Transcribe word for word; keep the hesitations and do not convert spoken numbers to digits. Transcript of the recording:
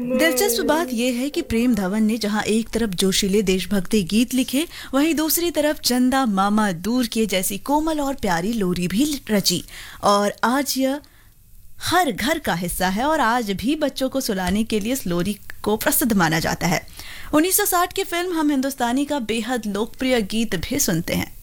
दिलचस्प बात यह है कि प्रेम धवन ने जहां एक तरफ जोशीले देशभक्ति गीत लिखे, वहीं दूसरी तरफ चंदा मामा दूर किए जैसी कोमल और प्यारी लोरी भी रची। और आज यह हर घर का हिस्सा है और आज भी बच्चों को सुलाने के लिए इस लोरी को प्रसिद्ध माना जाता है। उन्नीस सौ साठ की फिल्म हम हिंदुस्तानी का बेहद लोकप्रिय गीत भी सुनते हैं।